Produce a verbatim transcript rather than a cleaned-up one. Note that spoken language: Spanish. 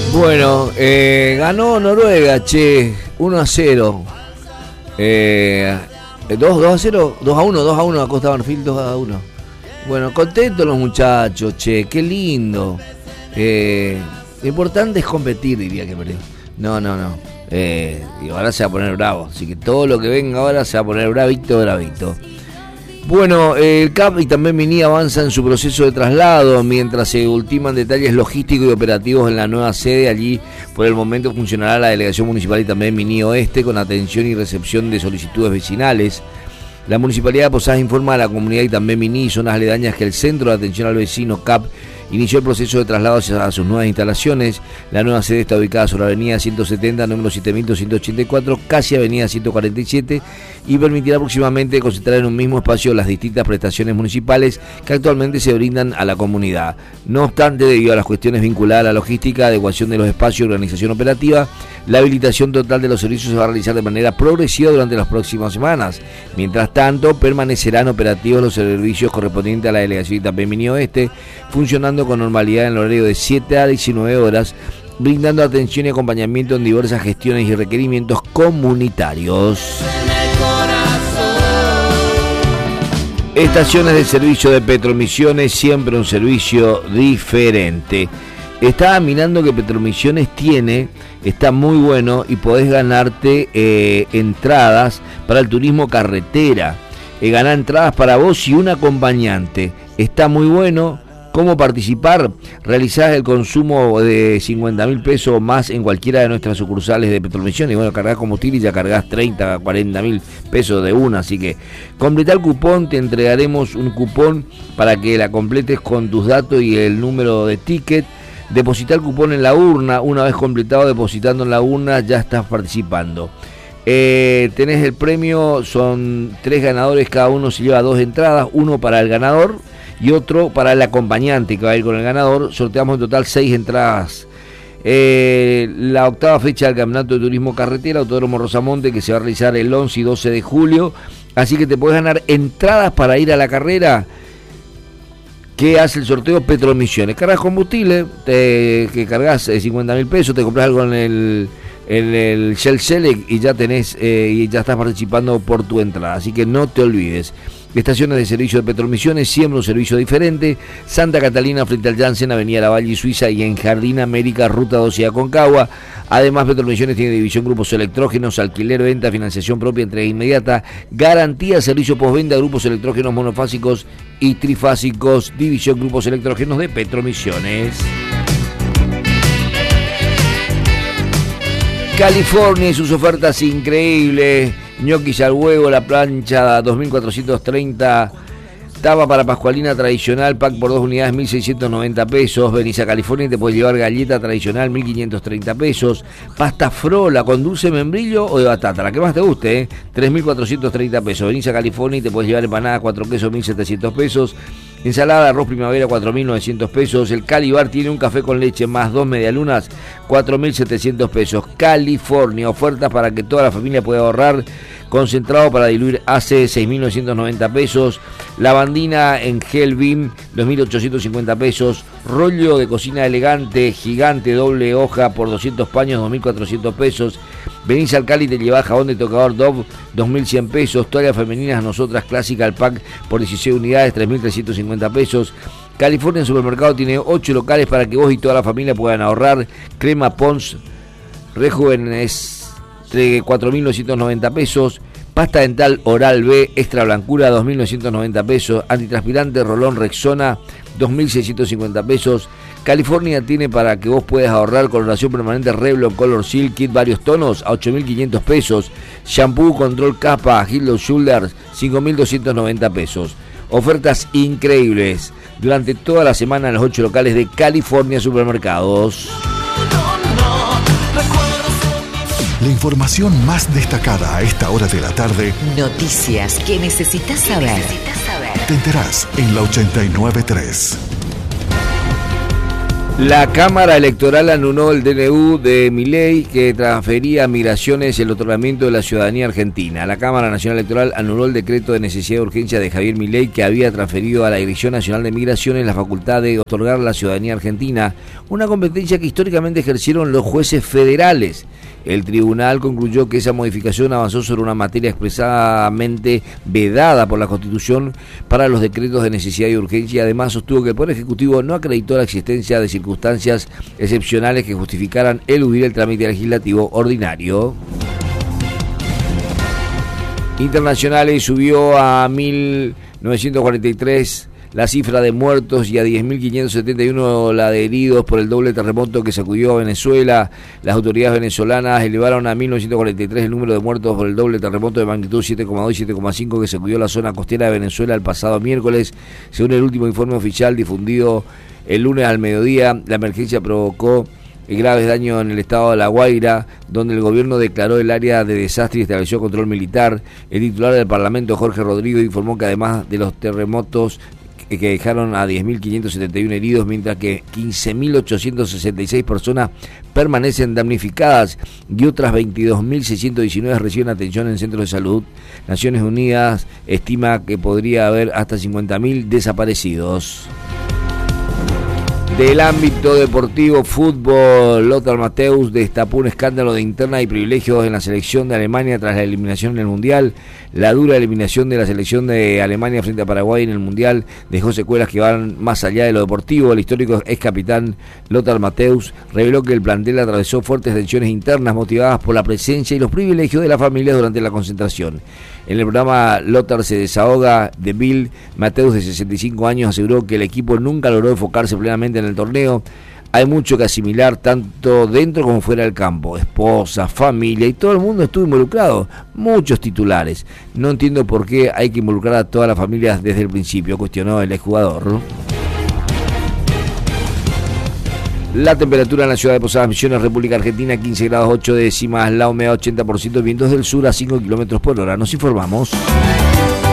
Bueno, eh, ganó Noruega, che, uno a cero. Eh, dos a cero, dos a uno, dos a uno a Costa de Marfil, dos a uno. Bueno, contentos los muchachos, che, qué lindo. Eh, lo importante es competir, diría que Pérez. No, no, no. Eh, y ahora se va a poner bravo. Así que todo lo que venga ahora se va a poner bravito, bravito. Bueno, el C A P y también Mini avanza en su proceso de traslado mientras se ultiman detalles logísticos y operativos en la nueva sede. Allí por el momento funcionará la delegación municipal y también Mini Oeste con atención y recepción de solicitudes vecinales. La Municipalidad de Posadas informa a la comunidad y también Mini y zonas aledañas que el Centro de Atención al Vecino C A P inició el proceso de traslado hacia sus nuevas instalaciones. La nueva sede está ubicada sobre la avenida ciento setenta, número siete mil doscientos ochenta y cuatro, casi avenida ciento cuarenta y siete, y permitirá próximamente concentrar en un mismo espacio las distintas prestaciones municipales que actualmente se brindan a la comunidad. No obstante, debido a las cuestiones vinculadas a la logística, adecuación de los espacios y organización operativa, la habilitación total de los servicios se va a realizar de manera progresiva durante las próximas semanas. Mientras tanto, permanecerán operativos los servicios correspondientes a la delegación Itapé Mini Oeste, funcionando con normalidad en el horario de siete a diecinueve horas, brindando atención y acompañamiento en diversas gestiones y requerimientos comunitarios. Estaciones de servicio de Petromisiones, siempre un servicio diferente. Estaba mirando que Petromisiones tiene, está muy bueno y podés ganarte eh, entradas para el turismo carretera. Eh, ganar entradas para vos y un acompañante. Está muy bueno. ¿Cómo participar? Realizás el consumo de cincuenta mil pesos o más en cualquiera de nuestras sucursales de Petromisiones. Y bueno, cargás combustible y ya cargás treinta, cuarenta mil pesos de una. Así que completá el cupón, te entregaremos un cupón para que la completes con tus datos y el número de ticket. Depositá el cupón en la urna. Una vez completado depositando en la urna ya estás participando. Eh, tenés el premio, son tres ganadores, cada uno se lleva dos entradas, uno para el ganador y otro para el acompañante que va a ir con el ganador. Sorteamos en total seis entradas. Eh, la octava fecha del Campeonato de Turismo Carretera, Autódromo Rosamonte, que se va a realizar el once y doce de julio. Así que te puedes ganar entradas para ir a la carrera que hace el sorteo Petromisiones. Cargas combustible, te, que cargas eh, cincuenta mil pesos, te compras algo en el, en el Shell Select y ya tenés eh, y ya estás participando por tu entrada. Así que no te olvides. Estaciones de servicio de Petromisiones, siempre un servicio diferente. Santa Catalina frente al Janssen, Avenida Lavalle y Suiza, y en Jardín América, Ruta doce a Aconcagua. Además, Petromisiones tiene división grupos electrógenos, alquiler, venta, financiación propia, entrega inmediata, garantía, servicio postventa, grupos electrógenos monofásicos y trifásicos, división grupos electrógenos de Petromisiones. California y sus ofertas increíbles. Ñoquis al huevo, la plancha dos mil cuatrocientos treinta, tapa para pascualina tradicional, pack por dos unidades, mil seiscientos noventa pesos. Venís a California y te puedes llevar galleta tradicional, mil quinientos treinta pesos. Pasta frola con dulce membrillo o de batata, la que más te guste, ¿eh? tres mil cuatrocientos treinta pesos. Venís a California y te puedes llevar empanada cuatro quesos, mil setecientos pesos. Ensalada, arroz primavera, cuatro mil novecientos pesos. El Calibar tiene un café con leche más dos medialunas, cuatro mil setecientos pesos. California, ofertas para que toda la familia pueda ahorrar. Concentrado para diluir hace seis mil novecientos noventa pesos. Lavandina en gel Beam, dos mil ochocientos cincuenta pesos. Rollo de cocina elegante, gigante, doble hoja por doscientos paños, dos mil cuatrocientos pesos. Venís al Cali y te llevas jabón de tocador Dove, dos mil cien pesos. Toallas femeninas Nosotras Clásica al pack por dieciséis unidades, tres mil trescientos cincuenta pesos. California en Supermercado tiene ocho locales para que vos y toda la familia puedan ahorrar. Crema Pons Rejuvenes, cuatro mil novecientos noventa pesos. Pasta dental Oral B extra blancura, dos mil novecientos noventa pesos. Antitranspirante Rolón Rexona, dos mil seiscientos cincuenta pesos. California tiene para que vos puedas ahorrar coloración permanente Revlon Color Silk Kit varios tonos a ocho mil quinientos pesos. Shampoo Control Capa Head and Shoulders, cinco mil doscientos noventa pesos. Ofertas increíbles durante toda la semana en los ocho locales de California Supermercados. La información más destacada a esta hora de la tarde. Noticias que necesitas saber. Te enterás en la ochenta y nueve punto tres. La Cámara Electoral anuló el D N U de Milei que transfería a migraciones el otorgamiento de la ciudadanía argentina. La Cámara Nacional Electoral anuló el decreto de necesidad de urgencia de Javier Milei que había transferido a la Dirección Nacional de Migraciones la facultad de otorgar la ciudadanía argentina, una competencia que históricamente ejercieron los jueces federales. El tribunal concluyó que esa modificación avanzó sobre una materia expresamente vedada por la Constitución para los decretos de necesidad y urgencia y además sostuvo que el Poder Ejecutivo no acreditó la existencia de circunstancias excepcionales que justificaran eludir el trámite legislativo ordinario. Internacionales subió a mil novecientos cuarenta y tres la cifra de muertos y a diez mil quinientos setenta y uno la de heridos por el doble terremoto que sacudió a Venezuela. Las autoridades venezolanas elevaron a mil novecientos cuarenta y tres el número de muertos por el doble terremoto de magnitud siete coma dos y siete coma cinco que sacudió la zona costera de Venezuela el pasado miércoles. Según el último informe oficial difundido el lunes al mediodía, la emergencia provocó graves daños en el estado de La Guaira, donde el gobierno declaró el área de desastre y estableció control militar. El titular del Parlamento, Jorge Rodrigo, informó que además de los terremotos que dejaron a diez mil quinientos setenta y uno heridos, mientras que quince mil ochocientos sesenta y seis personas permanecen damnificadas y otras veintidós mil seiscientos diecinueve reciben atención en centros de salud. Naciones Unidas estima que podría haber hasta cincuenta mil desaparecidos. Del ámbito deportivo, fútbol, Lothar Matthäus destapó un escándalo de interna y privilegios en la selección de Alemania tras la eliminación en el Mundial. La dura eliminación de la selección de Alemania frente a Paraguay en el Mundial dejó secuelas que van más allá de lo deportivo. El histórico ex capitán Lothar Matthäus reveló que el plantel atravesó fuertes tensiones internas motivadas por la presencia y los privilegios de la familia durante la concentración. En el programa Lothar se desahoga de Bild, Matthäus, de sesenta y cinco años, aseguró que el equipo nunca logró enfocarse plenamente en el torneo. Hay mucho que asimilar tanto dentro como fuera del campo. Esposa, familia y todo el mundo estuvo involucrado. Muchos titulares. No entiendo por qué hay que involucrar a todas las familias desde el principio, cuestionó el exjugador. La temperatura en la ciudad de Posadas Misiones, República Argentina, quince grados ocho décimas, la humedad ochenta por ciento, vientos del sur a cinco kilómetros por hora. Nos informamos.